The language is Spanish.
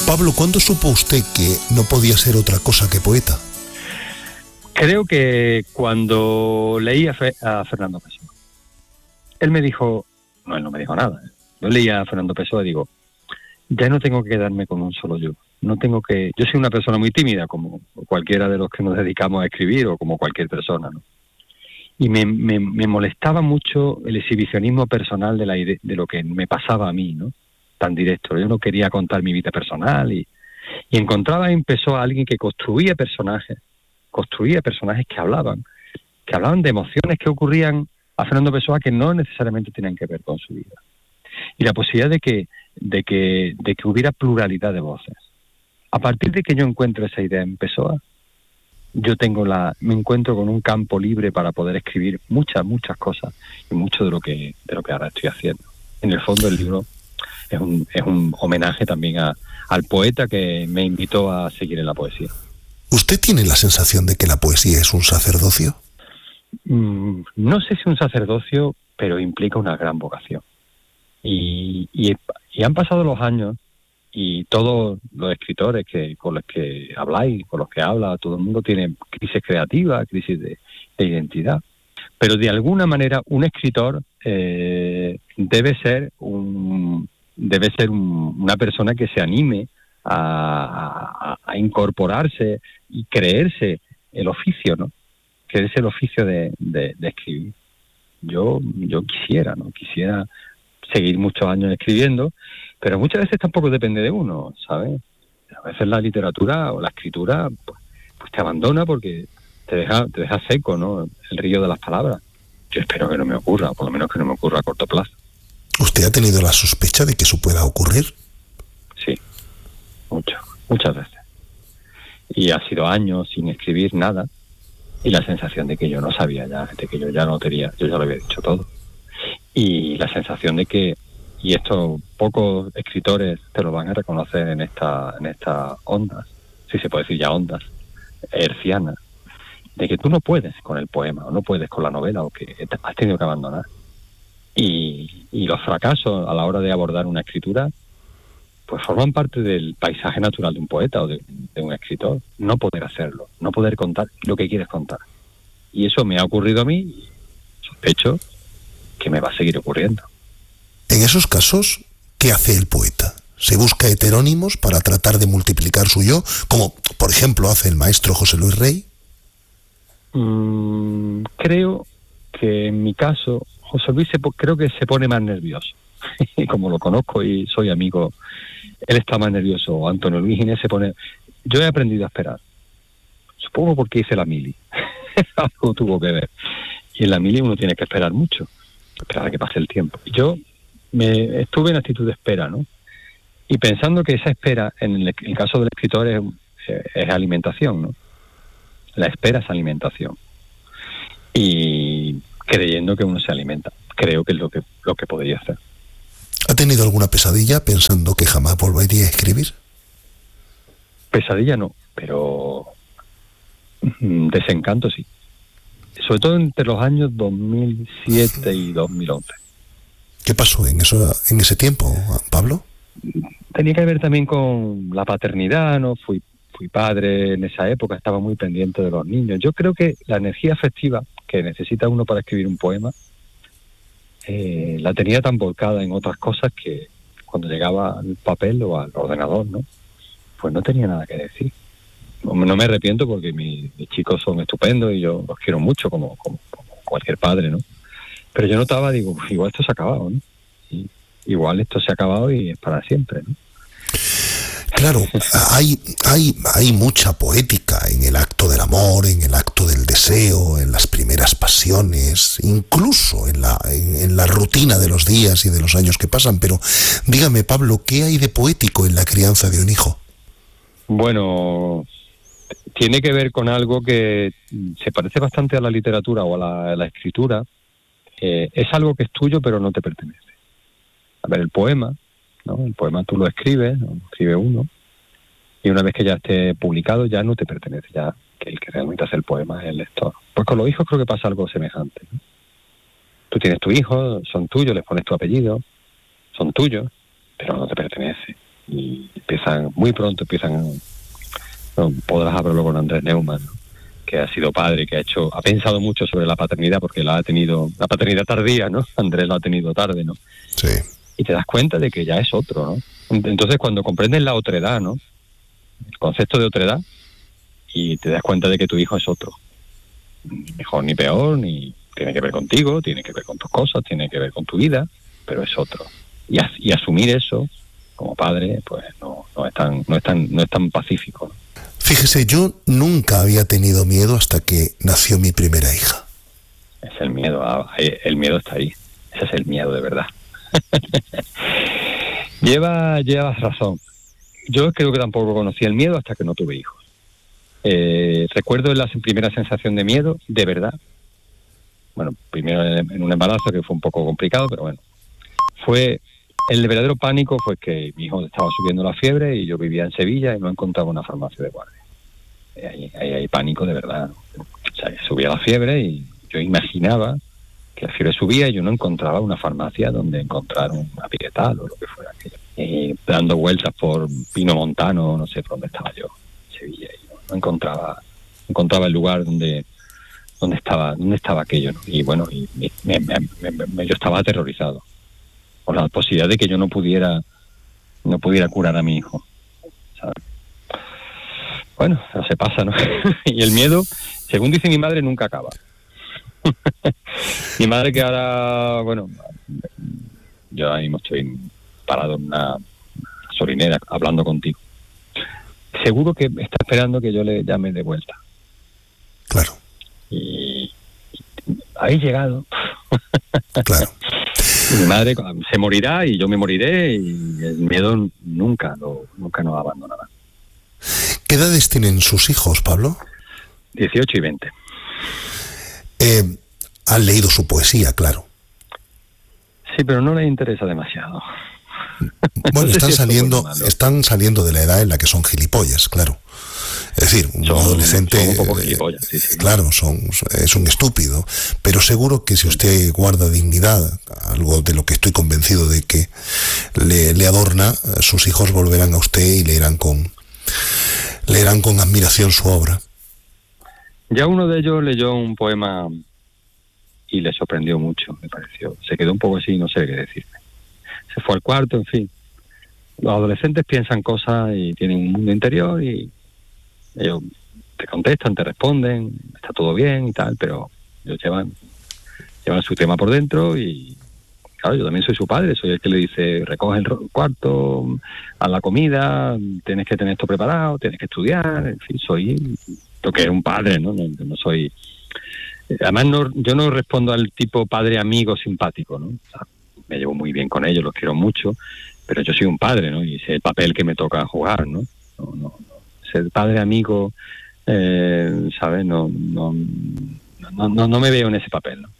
Pablo, ¿cuándo supo usted que no podía ser otra cosa que poeta? Creo que cuando leí a Fernando Pessoa. Él me dijo, no, él no me dijo nada. Yo leía a Fernando Pessoa y digo, ya no tengo que quedarme con un solo yo. Yo soy una persona muy tímida, como cualquiera de los que nos dedicamos a escribir o como cualquier persona, ¿no? Y me molestaba mucho el exhibicionismo personal de lo que me pasaba a mí, ¿no? Tan directo. Yo no quería contar mi vida personal y encontraba en Pessoa a alguien que construía personajes que hablaban de emociones que ocurrían a Fernando Pessoa que no necesariamente tenían que ver con su vida. Y la posibilidad de que hubiera pluralidad de voces. A partir de que yo encuentro esa idea en Pessoa, me encuentro con un campo libre para poder escribir muchas cosas y mucho de lo que ahora estoy haciendo. En el fondo el libro es un homenaje también al poeta que me invitó a seguir en la poesía. ¿Usted tiene la sensación de que la poesía es un sacerdocio? No sé si un sacerdocio, pero implica una gran vocación. Y han pasado los años y todos los escritores con los que habláis, con los que habla, todo el mundo tiene crisis creativas, crisis de identidad. Pero de alguna manera un escritor debe ser una persona que se anime a incorporarse y creerse el oficio, ¿no? Creerse el oficio de escribir. Yo quisiera seguir muchos años escribiendo, pero muchas veces tampoco depende de uno, ¿sabes? A veces la literatura o la escritura pues te abandona porque te deja seco, ¿no? El río de las palabras. Yo espero que no me ocurra, por lo menos que no me ocurra a corto plazo. ¿Usted ha tenido la sospecha de que eso pueda ocurrir? Sí, muchas veces. Y ha sido años sin escribir nada y la sensación de que yo no sabía ya, de que yo ya no tenía, yo ya lo había dicho todo. Y la sensación de que, y esto pocos escritores te lo van a reconocer en estas ondas, si se puede decir ya ondas, hercianas, de que tú no puedes con el poema, o no puedes con la novela, o que has tenido que abandonar. Y los fracasos a la hora de abordar una escritura, pues forman parte del paisaje natural de un poeta o de un escritor. No poder hacerlo, no poder contar lo que quieres contar. Y eso me ha ocurrido a mí y sospecho que me va a seguir ocurriendo. En esos casos, ¿qué hace el poeta? ¿Se busca heterónimos para tratar de multiplicar su yo, como por ejemplo hace el maestro José Luis Rey? Creo que en mi caso José Luis creo que se pone más nervioso. Y como lo conozco y soy amigo, él está más nervioso. Antonio Luis Ginés se pone... Yo he aprendido a esperar. Supongo porque hice la mili. Algo tuvo que ver. Y en la mili uno tiene que esperar mucho. Esperar a que pase el tiempo. Y yo estuve en actitud de espera, ¿no? Y pensando que esa espera, en el caso del escritor, es alimentación, ¿no? La espera es alimentación. Y creyendo que uno se alimenta. Creo que es lo que podría hacer. ¿Ha tenido alguna pesadilla pensando que jamás volvería a escribir? Pesadilla no, pero desencanto sí. Sobre todo entre los años 2007 y 2011. ¿Qué pasó en ese tiempo, Pablo? Tenía que ver también con la paternidad, ¿no? Fui padre en esa época, estaba muy pendiente de los niños. Yo creo que la energía afectiva que necesita uno para escribir un poema la tenía tan volcada en otras cosas que cuando llegaba al papel o al ordenador, ¿no? Pues no tenía nada que decir. No me arrepiento porque mis chicos son estupendos y yo los quiero mucho como cualquier padre, ¿no? Pero yo notaba, digo, igual esto se ha acabado, ¿no? Y igual esto se ha acabado y es para siempre, ¿no? Claro, hay mucha poética en el acto del amor, en el acto del deseo, en las primeras pasiones, incluso en la rutina de los días y de los años que pasan. Pero dígame, Pablo, ¿qué hay de poético en la crianza de un hijo? Bueno, tiene que ver con algo que se parece bastante a la literatura o a la escritura. Es algo que es tuyo pero no te pertenece. A ver, el poema, ¿no? El poema tú lo escribes, ¿no? Lo escribe uno, y una vez que ya esté publicado ya no te pertenece, ya que el que realmente hace el poema es el lector. Pues con los hijos creo que pasa algo semejante, ¿no? Tú tienes tu hijo, son tuyos, les pones tu apellido, son tuyos, pero no te pertenece. y muy pronto empiezan, bueno, podrás hablarlo con Andrés Neumann, ¿no? Que ha sido padre, que ha pensado mucho sobre la paternidad, porque la paternidad tardía, ¿no? Andrés la ha tenido tarde, ¿no? Sí. Y te das cuenta de que ya es otro, ¿no? Entonces, cuando comprendes la otredad, ¿no? El concepto de otredad, y te das cuenta de que tu hijo es otro. Ni mejor ni peor, ni tiene que ver contigo, tiene que ver con tus cosas, tiene que ver con tu vida, pero es otro. Y asumir eso como padre, pues no es tan pacífico, ¿no? Fíjese, yo nunca había tenido miedo hasta que nació mi primera hija. Es el miedo está ahí. Ese es el miedo de verdad. Llevas razón. Yo creo que tampoco conocí el miedo hasta que no tuve hijos. Recuerdo la primera sensación de miedo, de verdad. Bueno, primero en un embarazo que fue un poco complicado, pero bueno. El verdadero pánico fue que mi hijo estaba subiendo la fiebre y yo vivía en Sevilla y no encontraba una farmacia de guardia. Ahí hay pánico de verdad. O sea, subía la fiebre y yo imaginaba que la fiebre subía y yo no encontraba una farmacia donde encontrar un Apiretal o lo que fuera aquello. Dando vueltas por Pino Montano, no sé por dónde estaba yo, en Sevilla, y no encontraba el lugar donde estaba aquello, ¿no? Y bueno, yo estaba aterrorizado por la posibilidad de que yo no pudiera curar a mi hijo, ¿sabes? Bueno, pero se pasa, ¿no? Y el miedo, según dice mi madre, nunca acaba. Mi madre, que ahora, bueno, yo ahora mismo estoy parado en una gasolinera hablando contigo. Seguro que está esperando que yo le llame de vuelta. Claro. Y habéis llegado. Claro. Mi madre se morirá y yo me moriré, y el miedo nunca nos abandonará. ¿Qué edades tienen sus hijos, Pablo? 18 y 20. Han leído su poesía, claro. Sí, pero no les interesa demasiado. Bueno, No sé están saliendo de la edad en la que son gilipollas, claro. Es decir, un adolescente, son un poco gilipollas, sí. Claro, es un estúpido, pero seguro que si usted guarda dignidad, algo de lo que estoy convencido de que le adorna, sus hijos volverán a usted y leerán con admiración su obra. Ya uno de ellos leyó un poema y le sorprendió mucho, me pareció. Se quedó un poco así, no sé qué decirme. Se fue al cuarto, en fin. Los adolescentes piensan cosas y tienen un mundo interior y ellos te contestan, te responden, está todo bien y tal, pero ellos llevan su tema por dentro y claro, yo también soy su padre, soy el que le dice, recoge el cuarto, haz la comida, tienes que tener esto preparado, tienes que estudiar, en fin, soy lo que es un padre, ¿no? No soy... Además, yo no respondo al tipo padre amigo simpático, ¿no? O sea, me llevo muy bien con ellos, los quiero mucho, pero yo soy un padre, ¿no? Y sé el papel que me toca jugar, ¿no? No ser padre amigo, ¿sabes? No me veo en ese papel, ¿no?